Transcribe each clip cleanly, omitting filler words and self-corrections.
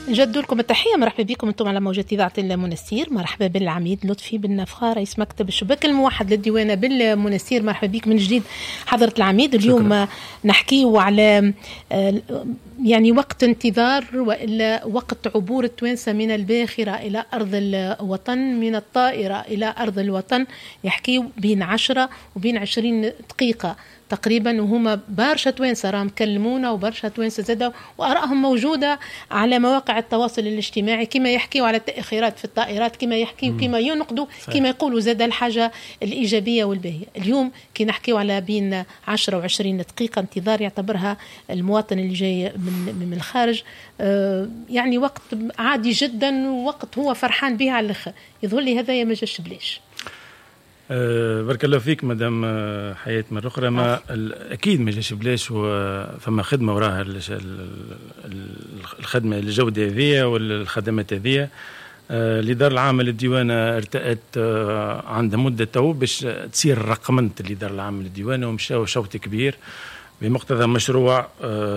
نجدوا لكم التحية. مرحبا بكم انتم على موجة إذاعة المنستير. مرحبا بالعميد لطفي بن نفخة رئيس مكتب الشباك الموحد للديوانة بالمنستير. مرحبا بك من جديد حضرة العميد. اليوم نحكيه على يعني وقت انتظار وإلا وقت عبور التوانسة من الباخرة إلى أرض الوطن، من الطائرة إلى أرض الوطن. يحكيه بين 10 وبين 20 دقيقة تقريبا، وهما برشا توانسة راهم كلمونا وبرشا توانسة زادوا وآرائهم موجودة على مواقع التواصل الاجتماعي، كما يحكيوا على التأخيرات في الطائرات، كما يحكيوا كما ينقدوا، كما يقولوا زاد الحاجة الإيجابية والباهية. اليوم كي نحكيوا على بين 10 و20 دقيقة انتظار يعتبرها المواطن اللي جاي من الخارج يعني وقت عادي جدا، ووقت هو فرحان بها على الآخر. يظهر لي هذا ما جاش بلاش. بارك الله فيك مدام حياة مرة أخرى. ما أكيد ما جاش بلاش، فما خدمة وراها الخدمة الجودة هذه والخدمات هذه. الإدارة العامة للديوانة ارتأت عند مدة تو باش تصير رقمنة الإدارة العامة للديوانة، ومشاو شوط كبير بمقتضى مشروع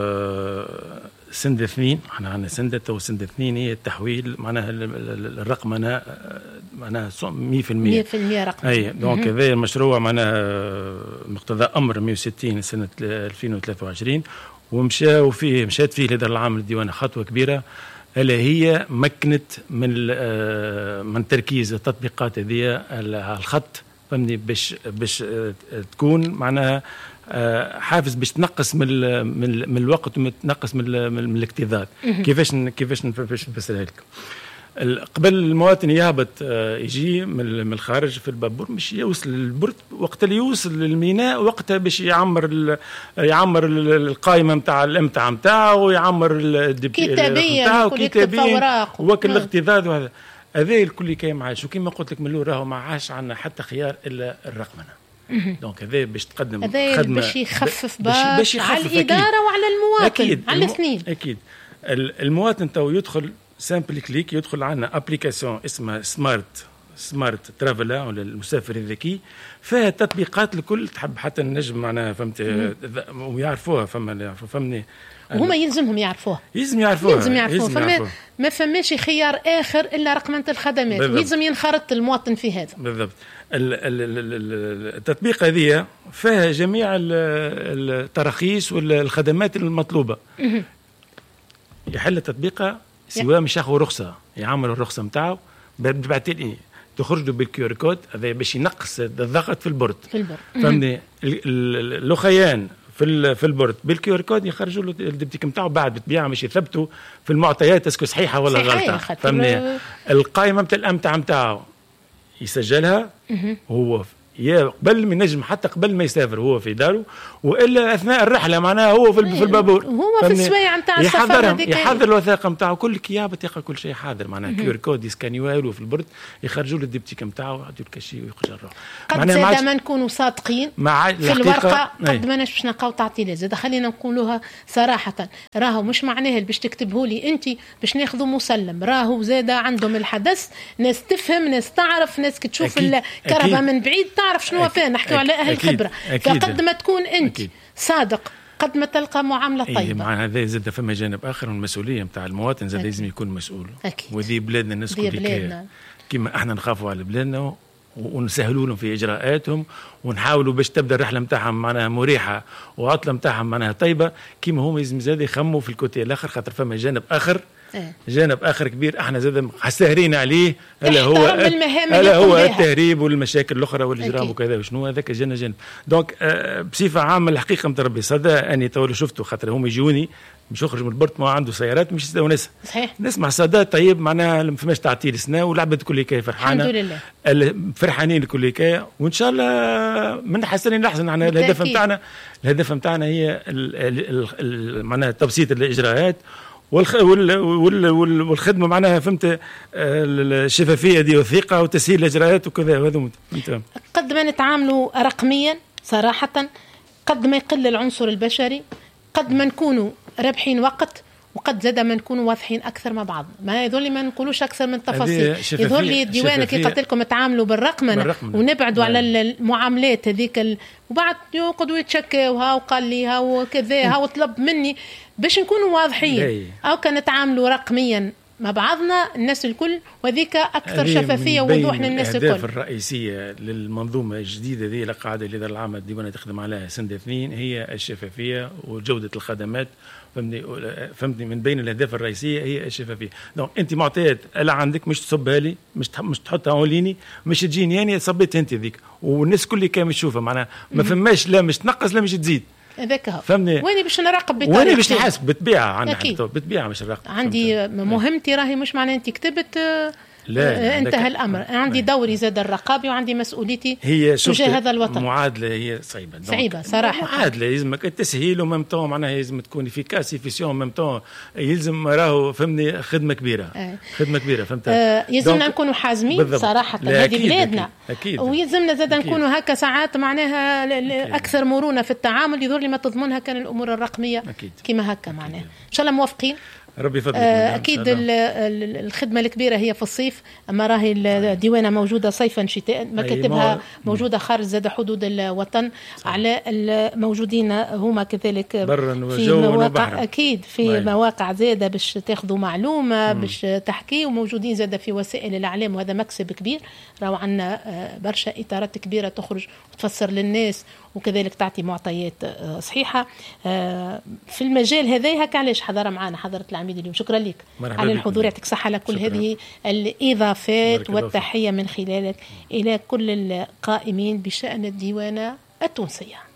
سند 2. احنا عندنا سند 2 هي التحويل معناها الرقمنة معناها 100% رقمنة. اي دونك هذا المشروع معناها مقتضى امر 160 سنة 2023، مشات فيه الإدارة العامة للديوانة خطوة كبيرة، الا هي مكنت من تركيز التطبيقات هذه على الخط، فهمني، باش تكون معناها حافز باش تنقص من الوقت وتنقص من الاكتظاظ. كيفاش نفسرها لكم؟ قبل المواطن يهبط يجي من الخارج في البابور باش يوصل للبرد، وقت اللي يوصل للميناء وقتها باش يعمر القائمه نتاع الامتعه نتاعه، ويعمر كتابيا وكل الاكتظاظ. وهذا الكل كاين عايش، وكما قلت لك من الاول راهو ما عاش عندنا حتى خيار الا الرقمنه. دونك هذا باش تقدم خدمه باش يخفف باش على الاداره وعلى المواطن أكيد. على الاثنين. اكيد المواطن تو يدخل سامبل كليك، يدخل عندنا ابليكاسيون اسمها سمارت ترافلا ولا المسافر الذكي، فيها تطبيقات الكل تحب حتى النجم معناها فهمت ويعرفوها. فهمني وهما يلزم يعرفوها. ما فماش خيار آخر إلا رقمنة الخدمات، ويلزم ينخرط المواطن في هذا. بالضبط. التطبيق هذه فيها جميع التراخيص والخدمات المطلوبة. يحل التطبيق سواء مش ياخذ رخصة، يعمل الرخصة متاعه بعدين تخرج له بالكيور كود هذا باش ينقص الضغط في البورد. فهمني الأخيان في البورد بالكيور كود يخرجوا له الدبتيك نتاعو بعد بالطبيعه باش يثبتوا في المعطيات اسكو صحيحه ولا غلطه. فهمني القائمه نتاع الامتعه نتاعو يسجلها هو يا قبل ما ينجم، حتى قبل ما يسافر هو في داره، والا اثناء الرحله معناها هو في البابور، هو في السوايع نتاع السفر يحضر الوثائق نتاعو كل كيابه، يلقى كل شيء حاضر معناها كيور كود يسكانيوه له في البرد، يخرجوا له الدبتيك نتاعو يعطوا الكاشي ويخرج الروح. قد زاد ما نكونوا صادقين في الورقه، قد ما باش نلقاو تعطيلات. زاد خلينا نقولوها صراحه، راهو مش معناها باش تكتبه لي انت باش ناخذوا مسلم، راهو زاد عندهم الحدث ناس تفهم، ناس تعرف، ناس كتشوف الكهرباء من بعيد تعرف شنو فيه. نحكي على اهل الخبره. فقد ما تكون انت صادق قد ما تلقى معامله طيبه. مع هذا زاد فما جانب اخر، المسؤوليه نتاع المواطن زاد لازم يكون مسؤول. وذي بلادنا الناس كيما احنا نخافوا على بلادنا ونسهلوا لهم في اجراءاتهم، ونحاولوا باش تبدا الرحله نتاعهم معناها مريحه وعطله نتاعهم معناها طيبه، كيما هم لازم زاد يخموا في الكوتي الاخر، خاطر فما جانب اخر كبير احنا زاد ساهرين عليه، الا هو التهريب والمشاكل الاخرى والاجرام وكذا وشنو هذاك جانب. دونك بصفه عامه الحقيقه متربي صدى اني تو شفته، خاطر هم يجوني مش يخرج من البرت ما عنده سيارات مش يستونسها، نسمع صدى طيب معناها ما فماش تعطيل سنه والعبد كل كاي فرحانه الحمد لله، فرحانين كل كاي، وان شاء الله من حسن لاحسن. احنا الهدف نتاعنا هي معناها تبسيط الاجراءات والخدمه معناها فهمت الشفافيه دي والثقه وتسهيل الاجراءات وكذا. وهذا قد ما نتعاملوا رقميا صراحه، قد ما يقل العنصر البشري، قد ما نكونوا رابحين وقت، وقد زاد ما نكونوا واضحين اكثر مع بعض. ما يظل ما نقولوش اكثر من تفاصيل. يظهر لي الديوانه كي قلت لكم تعاملوا بالرقمنه ونبعدوا على المعاملات هذيك وبعد يقعدوا يتشكوا ها وقال لي ها وكذا ها وطلب مني. باش نكونوا واضحين أو كنتعاملوا رقميا مع بعضنا الناس الكل، وذيك أكثر شفافية ووضوح للناس الكل. الأهداف الرئيسية للمنظومة الجديدة ذي القاعدة اللي دار العام الديوان تخدم عليها سنة 2 هي الشفافية وجودة الخدمات. فهمتني؟ من بين الأهداف الرئيسية هي الشفافية. دونك أنت معطيات ألا عندك مش تصبها لي، مش تحطها أوليني، مش تجيني يعني صبيت أنت ذيك والناس كل كامل تشوفها، معناها ما فماش لا مش تنقص لا مش تزيد. هذاك هو. فهمني؟ وين باش نراقب بطريقة؟ وين باش نحاسب بالطبيعة؟ بالطبيعة مش نراقب. عندي مهمتي راهي مش معناها أنت كتبت لا انتهى الأمر. عندي دوري زاد الرقابي وعندي مسؤوليتي هي تجاه هذا الوطن. معادلة هي صعيبة صراحة. معادلة يلزمك التسهيل وممتون معناها يلزم تكون إفيكاسي فيسيون ممتون، يلزم راهو فهمني خدمة كبيرة. خدمة كبيرة فهمت. يلزمنا نكونوا حازمين صراحة، هذه بلادنا أكيد. ويلزمنا زاد نكونوا هكا ساعات معناها أكثر مرونة في التعامل، يظهر لي ما تضمنها كان الأمور الرقمية كما هكا معناها. إن شاء الله موافقين. ربي يفضلك. أكيد الخدمة الكبيرة هي في الصيف، أما راهي الديوانة موجودة صيفا شتاء، مكاتبها موجودة خارج زاد حدود الوطن، على الموجودين هما كذلك في مواقع، أكيد في مواقع زادة باش تاخذوا معلومة باش تحكي، وموجودين زادة في وسائل الإعلام، وهذا مكسب كبير. راهو عندنا برشا إطارات كبيرة تخرج وتفسر للناس وكذلك تعطي معطيات صحيحة في المجال هذا. هكا علاش حضر معنا حضرة العميد اليوم. شكرا لك على الحضور، يعطيك صحة على كل هذه الإضافات، والتحية من خلالك إلى كل القائمين بشأن الديوانة التونسية.